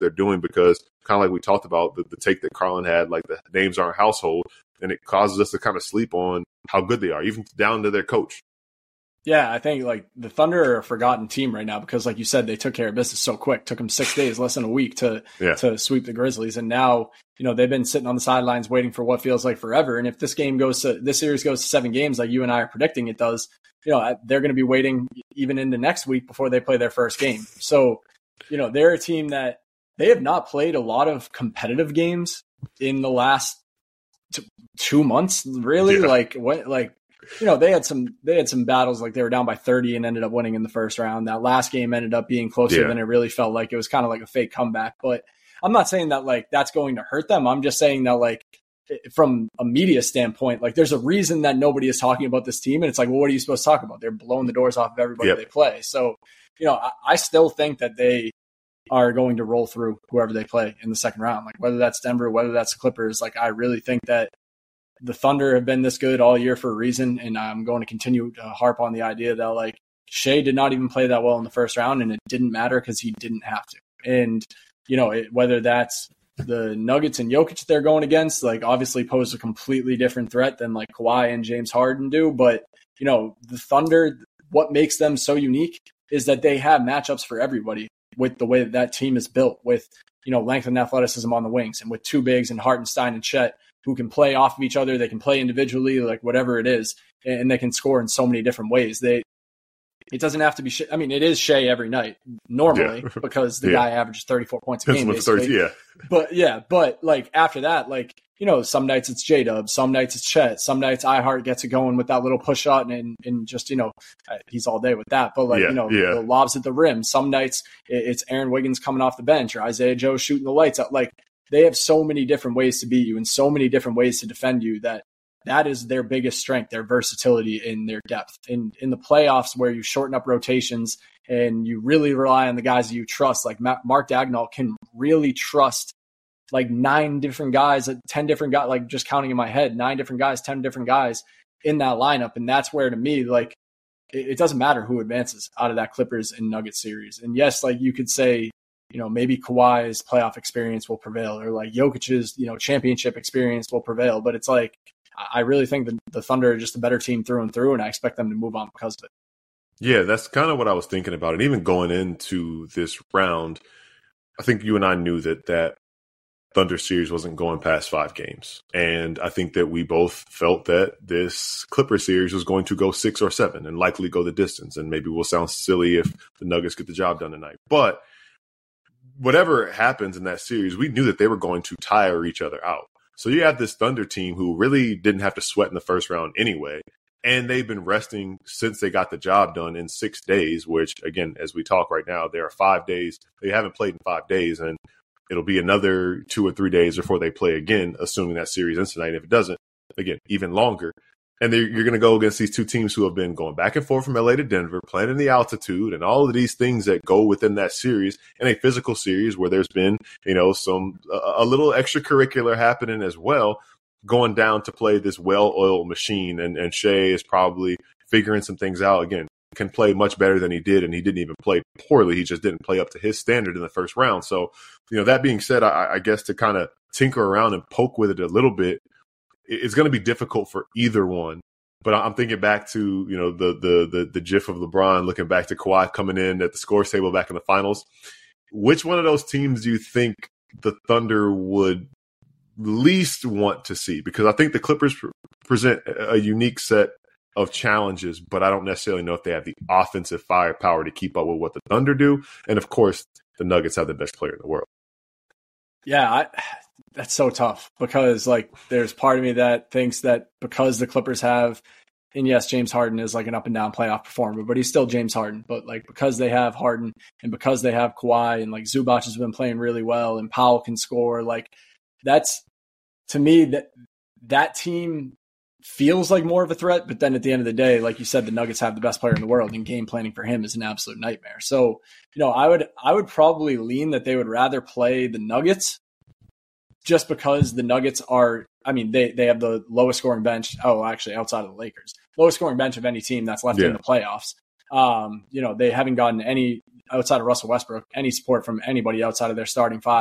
they're doing, because kind of like we talked about the take that Carlin had, like the names aren't household, and it causes us to kind of sleep on how good they are, even down to their coach. Yeah, I think like the Thunder are a forgotten team right now because, like you said, they took care of business so quick. Took them 6 days, less than a week to sweep the Grizzlies, and now they've been sitting on the sidelines waiting for what feels like forever. And if this series goes to 7 games, like you and I are predicting it does, they're going to be waiting even into next week before they play their first game. So, they're a team that they have not played a lot of competitive games in the last 2 months, really. Yeah. They had some battles, like they were down by 30 and ended up winning in the first round. That last game ended up being closer than it really felt like. It was kind of like a fake comeback. But I'm not saying that like that's going to hurt them. I'm just saying that like from a media standpoint, like there's a reason that nobody is talking about this team. And it's like, well, what are you supposed to talk about? They're blowing the doors off of everybody they play. So, I still think that they are going to roll through whoever they play in the second round. Like whether that's Denver, whether that's the Clippers, like I really think that the Thunder have been this good all year for a reason, and I'm going to continue to harp on the idea that like Shea did not even play that well in the first round, and it didn't matter because he didn't have to. And whether that's the Nuggets and Jokic they're going against, like obviously pose a completely different threat than like Kawhi and James Harden do. But the Thunder, what makes them so unique is that they have matchups for everybody with the way that team is built, with length and athleticism on the wings, and with 2 bigs and Hartenstein and Chet, who can play off of each other. They can play individually, like whatever it is, and they can score in so many different ways. It doesn't have to be I mean, it is Shea every night normally because the guy averages 34 points a game. But like after that, like, some nights it's J-Dub, some nights it's Chet, some nights iHeart gets it going with that little push shot and just, he's all day with that. But like, the lobs at the rim, some nights it's Aaron Wiggins coming off the bench or Isaiah Joe shooting the lights out. Like, they have so many different ways to beat you and so many different ways to defend you that is their biggest strength, their versatility and their depth. In the playoffs where you shorten up rotations and you really rely on the guys that you trust, like Mark Dagnall can really trust like 9 different guys, 10 different guys, like just counting in my head, 9 different guys, 10 different guys in that lineup. And that's where, to me, like it doesn't matter who advances out of that Clippers and Nuggets series. And yes, like you could say, maybe Kawhi's playoff experience will prevail, or like Jokic's, championship experience will prevail. But it's like, I really think the Thunder are just a better team through and through, and I expect them to move on because of it. Yeah, that's kind of what I was thinking about. And even going into this round, I think you and I knew that Thunder series wasn't going past 5 games. And I think that we both felt that this Clipper series was going to go 6 or 7 and likely go the distance. And maybe we'll sound silly if the Nuggets get the job done tonight. But whatever happens in that series, we knew that they were going to tire each other out. So you have this Thunder team who really didn't have to sweat in the first round anyway, and they've been resting since they got the job done in 6 days, which, again, as we talk right now, there are 5 days. They haven't played in 5 days, and it'll be another 2 or 3 days before they play again, assuming that series ends tonight. If it doesn't, again, even longer. And you're going to go against these 2 teams who have been going back and forth from LA to Denver, playing in the altitude and all of these things that go within that series, and a physical series where there's been, a little extracurricular happening as well, going down to play this well-oiled machine. And Shea is probably figuring some things out. Again, can play much better than he did, and he didn't even play poorly. He just didn't play up to his standard in the first round. So, that being said, I guess to kind of tinker around and poke with it a little bit, it's going to be difficult for either one. But I'm thinking back to, the gif of LeBron looking back to Kawhi coming in at the scores table back in the finals. Which one of those teams do you think the Thunder would least want to see? Because I think the Clippers present a unique set of challenges, but I don't necessarily know if they have the offensive firepower to keep up with what the Thunder do. And of course, the Nuggets have the best player in the world. Yeah, that's so tough because like there's part of me that thinks that because the Clippers have, and yes, James Harden is like an up and down playoff performer, but he's still James Harden. But like because they have Harden and because they have Kawhi and like Zubac has been playing really well and Powell can score, like that's, to me, that team feels like more of a threat. But then at the end of the day, like you said, the Nuggets have the best player in the world, and game planning for him is an absolute nightmare. So, I would probably lean that they would rather play the Nuggets just because the Nuggets are, they have the lowest scoring bench. Oh, actually, outside of the Lakers, lowest scoring bench of any team that's left in the playoffs. They haven't gotten any outside of Russell Westbrook, any support from anybody outside of their starting five.